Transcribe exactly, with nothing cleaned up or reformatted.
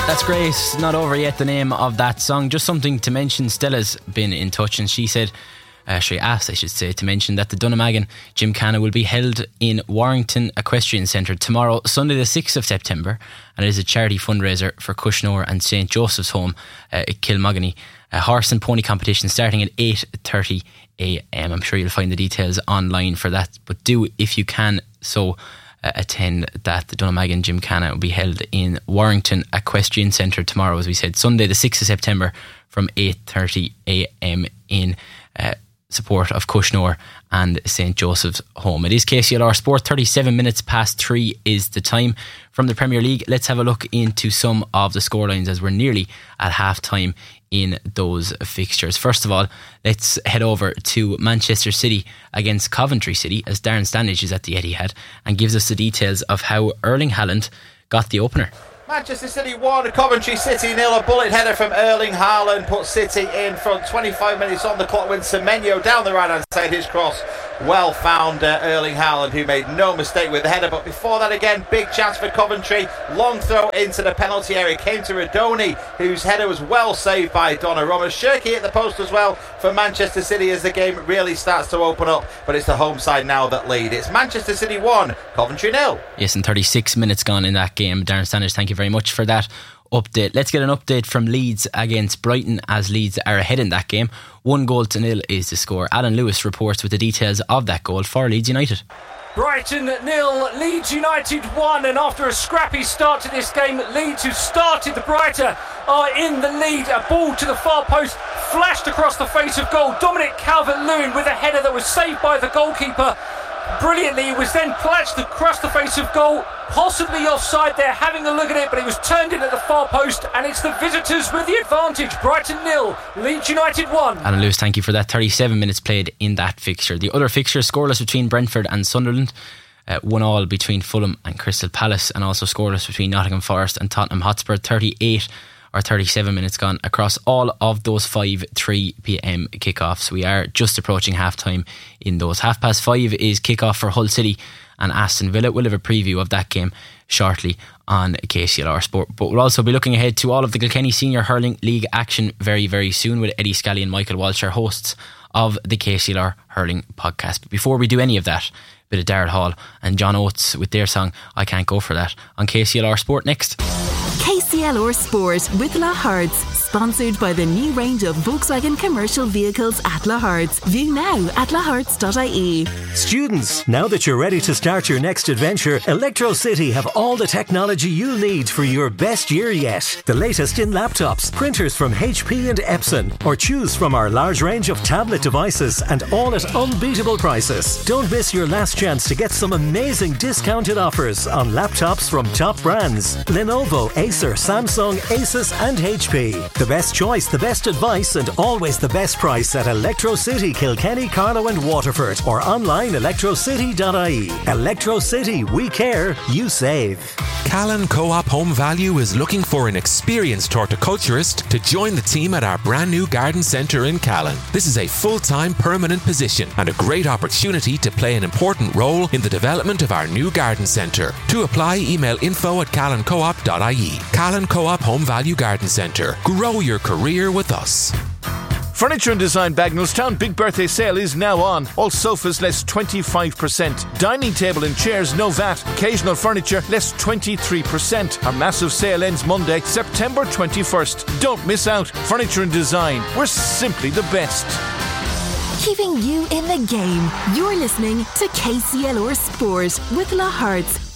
That's great. Not over yet, the name of that song. Just something to mention. Stella's been in touch and she said, uh, she asked, I should say, to mention that the Dunnamaggin Gymkhana will be held in Warrington Equestrian Centre tomorrow, Sunday the sixth of September, and it is a charity fundraiser for Cushnore and Saint Joseph's Home uh, at Kilmogany. A horse and pony competition starting at eight thirty a m. I'm sure you'll find the details online for that, but do, if you can, so Uh, attend that. The Dunnamaggin Gymkhana will be held in Warrington Equestrian Centre tomorrow, as we said, Sunday the sixth of September from eight thirty a m in uh, support of Cushnore and Saint Joseph's Home. It is K C L R Sport. thirty-seven minutes past three is the time. From the Premier League, let's have a look into some of the scorelines as we're nearly at half time in those fixtures. First of all, let's head over to Manchester City against Coventry City, as Darren Stanage is at the Etihad and gives us the details of how Erling Haaland got the opener. Manchester City one, Coventry City nil. A bullet header from Erling Haaland put City in front. twenty-five minutes on the clock when Semenyo down the right hand side, his cross well found uh, Erling Haaland, who made no mistake with the header. But before that, again, big chance for Coventry. Long throw into the penalty area, came to Radoni, whose header was well saved by Donnarumma. Shirky at the post as well for Manchester City as the game really starts to open up. But it's the home side now that lead. It's Manchester City one, Coventry nil. Yes, and thirty-six minutes gone in that game. Darren Stanage, thank you very much for that update. Let's get an update from Leeds against Brighton, as Leeds are ahead in that game. One goal to nil is the score. Alan Lewis reports with the details of that goal for Leeds United. Brighton nil, Leeds United one, and after a scrappy start to this game, Leeds, who started the brighter, are in the lead. A ball to the far post, flashed across the face of goal. Dominic Calvert-Lewin with a header that was saved by the goalkeeper brilliantly. It was then flashed across the face of goal, possibly offside there, having a look at it, but it was turned in at the far post, and it's the visitors with the advantage. Brighton nil, Leeds United one. Alan Lewis, thank you for that. thirty-seven minutes played in that fixture. The other fixture, scoreless between Brentford and Sunderland, uh, one all between Fulham and Crystal Palace, and also scoreless between Nottingham Forest and Tottenham Hotspur. thirty-eight or thirty-seven minutes gone across all of those five three p m kickoffs. We are just approaching half time in those. Half past five is kickoff for Hull City and Aston Villa. We'll have a preview of that game shortly on K C L R Sport, but we'll also be looking ahead to all of the Kilkenny Senior Hurling League action very very soon, with Eddie Scally and Michael Walsh, our hosts of the K C L R Hurling podcast. But before we do any of that, a bit of Darrell Hall and John Oates with their song I Can't Go For That on K C L R Sport next. K C L R Sport with Lahart's, sponsored by the new range of Volkswagen commercial vehicles at Lahart's. View now at laharts dot I E. Students, now that you're ready to start your next adventure, Electro City have all the technology you'll need for your best year yet. The latest in laptops, printers from H P and Epson, or choose from our large range of tablet devices, and all at unbeatable prices. Don't miss your last chance to get some amazing discounted offers on laptops from top brands: Lenovo, Acer, Samsung, Asus and H P. The best choice, the best advice, and always the best price at Electro City, Kilkenny, Carlow and Waterford, or online electro city dot I E. Electro City, we care, you save. Callan Co-op Home Value is looking for an experienced horticulturist to join the team at our brand new garden centre in Callan. This is a full-time permanent position and a great opportunity to play an important role in the development of our new garden centre. To apply, email info at callan co op dot I E. Callan Co-op Home Value Garden Centre. Grow your career with us. Furniture and Design Bagnallstown big birthday sale is now on. All sofas less twenty-five percent. Dining table and chairs no V A T. Occasional furniture less twenty-three percent. Our massive sale ends Monday, September twenty-first. Don't miss out. Furniture and Design. We're simply the best. Keeping you in the game. You're listening to K C L R Sport with Lahart's,